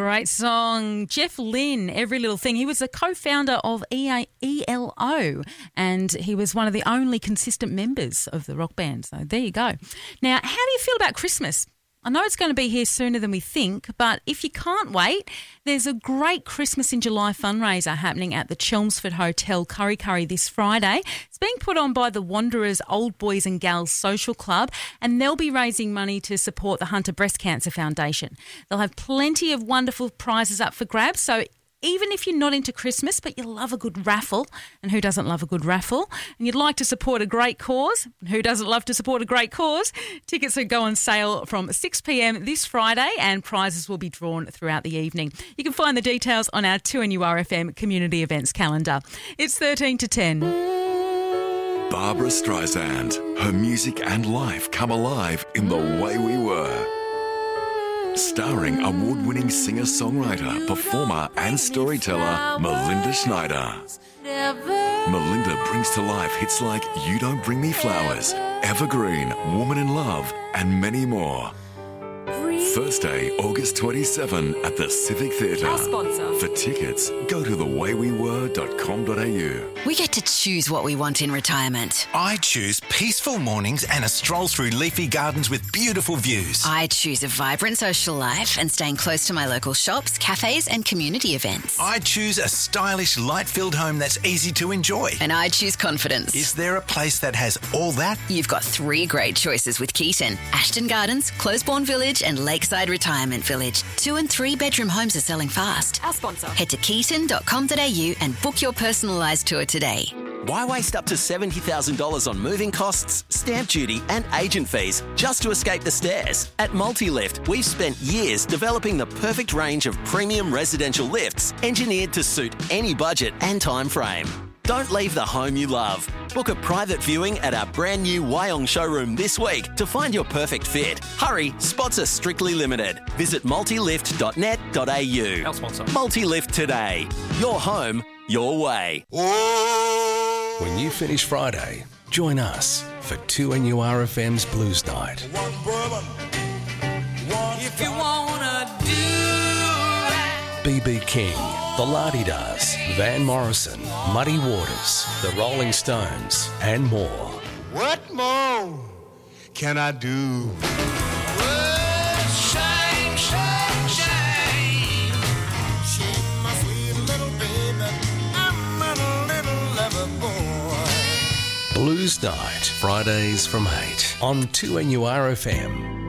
Great song. Jeff Lynne, Every Little Thing. He was the co-founder of ELO and he was one of the only consistent members of the rock band. So there you go. Now, how do you feel about Christmas? I know it's going to be here sooner than we think, but if you can't wait, there's a great Christmas in July fundraiser happening at the Chelmsford Hotel Curry Curry this Friday. It's being put on by the Wanderers Old Boys and Gals Social Club, and they'll be raising money to support the Hunter Breast Cancer Foundation. They'll have plenty of wonderful prizes up for grabs, so even if you're not into Christmas but you love a good raffle, and who doesn't love a good raffle, and you'd like to support a great cause, who doesn't love to support a great cause, tickets will go on sale from 6 p.m. this Friday and prizes will be drawn throughout the evening. You can find the details on our 2NURFM community events calendar. It's 13 to 10. Barbara Streisand. Her music and life come alive in The Way We Were. Starring award-winning singer-songwriter, performer and storyteller Melinda Schneider. Melinda brings to life hits like You Don't Bring Me Flowers, Evergreen, Woman in Love and many more. Thursday, August 27 at the Civic Theatre. Our sponsor. For tickets, go to thewayWeWere.com.au. We get to choose what we want in retirement. I choose peaceful mornings and a stroll through leafy gardens with beautiful views. I choose a vibrant social life and staying close to my local shops, cafes and community events. I choose a stylish, light-filled home that's easy to enjoy. And I choose confidence. Is there a place that has all that? You've got 3 great choices with Keaton. Ashton Gardens, Closebourne Village and Lakeside Retirement Village. 2 and 3 bedroom homes are selling fast. Our sponsor. Head to keaton.com.au and book your personalised tour today. Why waste up to $70,000 on moving costs, stamp duty and agent fees just to escape the stairs? At Multilift, we've spent years developing the perfect range of premium residential lifts engineered to suit any budget and time frame. Don't leave the home you love. Book a private viewing at our brand new Wyong showroom this week to find your perfect fit. Hurry, spots are strictly limited. Visit multilift.net.au. Our sponsor. Multilift today. Your home, your way. When you finish Friday, join us for 2NURFM's Blues Night. If you wanna do right. B.B. King, The La-Di-Das, Van Morrison, Muddy Waters, The Rolling Stones, and more. What more can I do? Well, shame, shame, shame. Shame, my sweet little baby. I'm a little lover boy. Blues Night, Fridays from 8 on 2NURFM.